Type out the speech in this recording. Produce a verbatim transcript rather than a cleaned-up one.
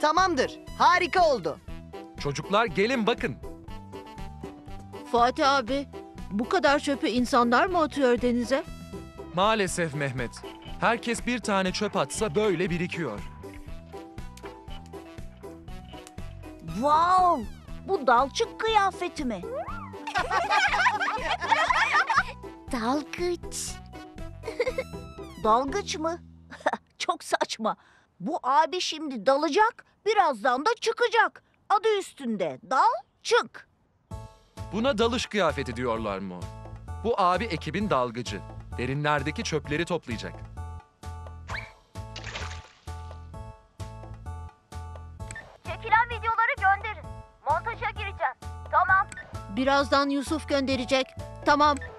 tamamdır. Harika oldu. Çocuklar gelin bakın. Fatih abi, bu kadar çöpü insanlar mı atıyor denize? Maalesef Mehmet. Herkes bir tane çöp atsa böyle birikiyor. Wow! Bu dalçık kıyafeti mi? Dalgıç. Dalgıç mı? Çok saçma. Bu abi şimdi dalacak, birazdan da çıkacak. Adı üstünde dal çık. Buna dalış kıyafeti diyorlar mı? Bu abi ekibin dalgıcı. Derinlerdeki çöpleri toplayacak. Çekilen videoları gönderin. Montaja gireceğim. Tamam. Birazdan Yusuf gönderecek. Tamam.